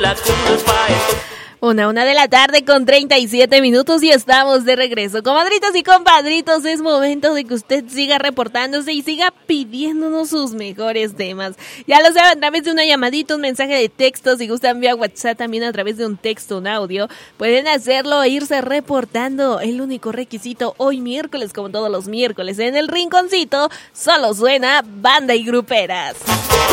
Una de la tarde con 37 minutos y estamos de regreso. Comadritas y compadritos, es momento de que usted siga reportándose y siga pidiéndonos sus mejores temas. Ya lo saben, a través de una llamadita, un mensaje de texto, si gustan vía WhatsApp, también a través de un texto, un audio, pueden hacerlo e irse reportando. El único requisito hoy miércoles, como todos los miércoles, en el rinconcito, solo suena Banda y Gruperas.